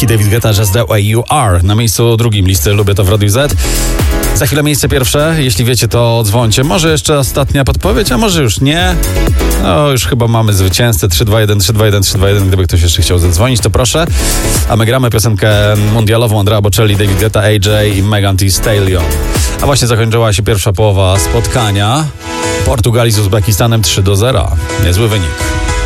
brytyjski David Guetta, Just The Way You Are. Na miejscu drugim listy Lubię to w Radiu Z. Za chwilę miejsce pierwsze. Jeśli wiecie, to dzwońcie. Może jeszcze ostatnia podpowiedź, a może już nie. No, już chyba mamy zwycięzcę. 321, 321, 321. Gdyby ktoś jeszcze chciał zadzwonić, to proszę. A my gramy piosenkę mundialową Andrea Bocelli, David Guetta, AJ i Megan Thee Stallion. A właśnie zakończyła się pierwsza połowa spotkania Portugalii z Uzbekistanem 3-0. Niezły wynik.